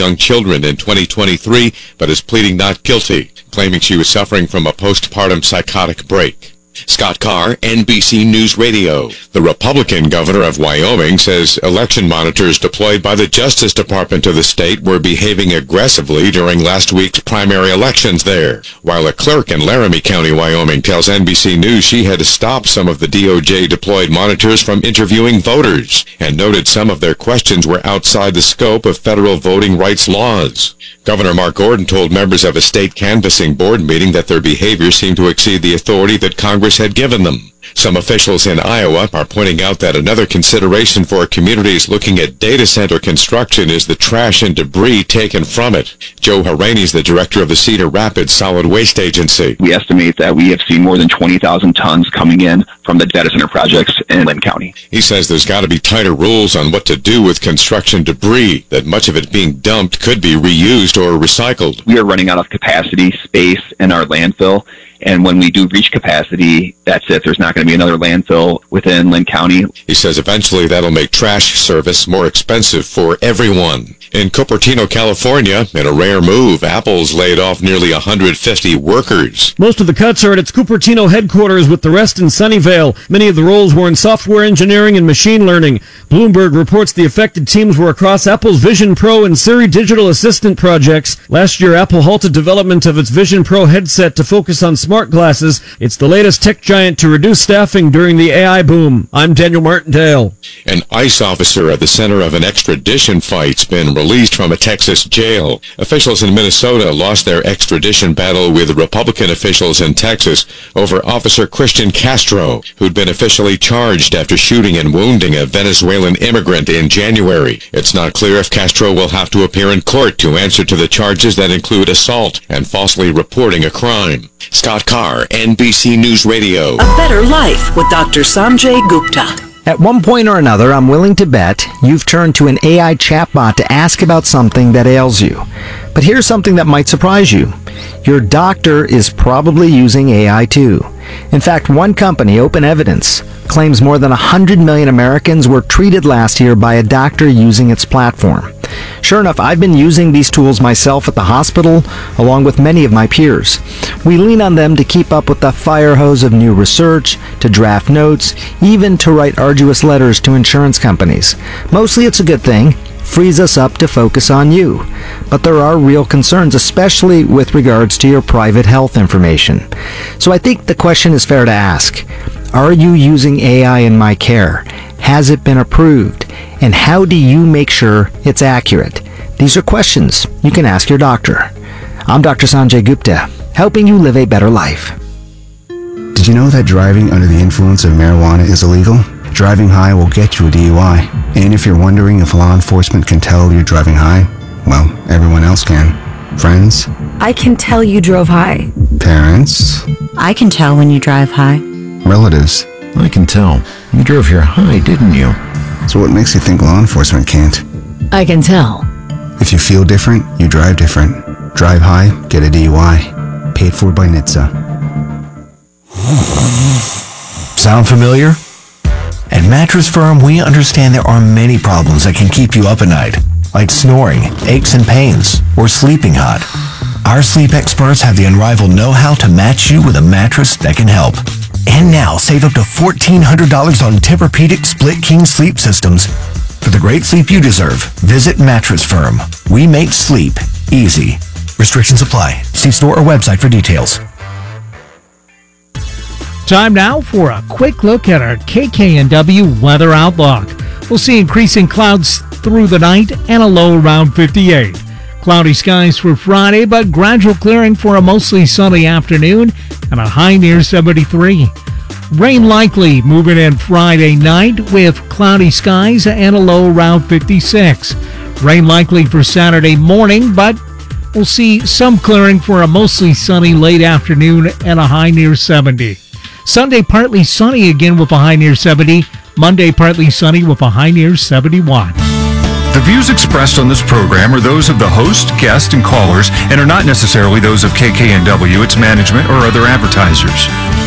young children in 2023, but is pleading not guilty, claiming she was suffering from a postpartum psychotic break. Scott Carr, NBC News Radio. The Republican governor of Wyoming says election monitors deployed by the Justice Department of the state were behaving aggressively during last week's primary elections there, while a clerk in Laramie County, Wyoming, tells NBC News she had to stop some of the DOJ-deployed monitors from interviewing voters and noted some of their questions were outside the scope of federal voting rights laws. Governor Mark Gordon told members of a state canvassing board meeting that their behavior seemed to exceed the authority that Congress had given them. Some officials in Iowa are pointing out that another consideration for communities looking at data center construction is the trash and debris taken from it. Joe Harani is the director of the Cedar Rapids Solid Waste Agency. We estimate that we have seen more than 20,000 tons coming in from the data center projects in Linn County. He says there's got to be tighter rules on what to do with construction debris, that much of it being dumped could be reused or recycled. We are running out of capacity, space in our landfill. And when we do reach capacity, that's it. There's not going to be another landfill within Linn County. He says eventually that'll make trash service more expensive for everyone. In Cupertino, California, in a rare move, Apple's laid off nearly 150 workers. Most of the cuts are at its Cupertino headquarters, with the rest in Sunnyvale. Many of the roles were in software engineering and machine learning. Bloomberg reports the affected teams were across Apple's Vision Pro and Siri digital assistant projects. Last year, Apple halted development of its Vision Pro headset to focus on smart glasses. It's the latest tech giant to reduce staffing during the AI boom. I'm Daniel Martindale. An ICE officer at the center of an extradition fight's been released from a Texas jail. Officials in Minnesota lost their extradition battle with Republican officials in Texas over Officer Christian Castro, who'd been officially charged after shooting and wounding a Venezuelan immigrant in January. It's not clear if Castro will have to appear in court to answer to the charges that include assault and falsely reporting a crime. Scott Carr, NBC News Radio. A Better Life with Dr. Sanjay Gupta. At one point or another, I'm willing to bet you've turned to an AI chatbot to ask about something that ails you. But here's something that might surprise you. Your doctor is probably using AI too. In fact, one company, Open Evidence, claims more than 100 million Americans were treated last year by a doctor using its platform. Sure enough, I've been using these tools myself at the hospital, along with many of my peers. We lean on them to keep up with the fire hose of new research, to draft notes, even to write arduous letters to insurance companies. Mostly it's a good thing. Frees us up to focus on you. But there are real concerns, especially with regards to your private health information. So I think the question is fair to ask. Are you using AI in my care? Has it been approved? And how do you make sure it's accurate? These are questions you can ask your doctor. I'm Dr. Sanjay Gupta, helping you live a better life. Did you know that driving under the influence of marijuana is illegal? Driving high will get you a DUI. And if you're wondering if law enforcement can tell you're driving high, well, everyone else can. Friends? I can tell you drove high. Parents? I can tell when you drive high. Relatives? I can tell. You drove here high, didn't you? So what makes you think law enforcement can't? I can tell. If you feel different, you drive different. Drive high, get a DUI. Paid for by NHTSA. Sound familiar? At Mattress Firm, we understand there are many problems that can keep you up at night, like snoring, aches and pains, or sleeping hot. Our sleep experts have the unrivaled know-how to match you with a mattress that can help. And now, save up to $1,400 on Tempur-Pedic Split King sleep systems. For the great sleep you deserve, visit Mattress Firm. We make sleep easy. Restrictions apply. See store or website for details. Time now for a quick look at our KKNW weather outlook. We'll see increasing clouds through the night and a low around 58. Cloudy skies for Friday, but gradual clearing for a mostly sunny afternoon and a high near 73. Rain likely moving in Friday night with cloudy skies and a low around 56. Rain likely for Saturday morning, but we'll see some clearing for a mostly sunny late afternoon and a high near 70. Sunday, partly sunny again with a high near 70. Monday, partly sunny with a high near 71. The views expressed on this program are those of the host, guest, and callers and are not necessarily those of KKNW, its management, or other advertisers.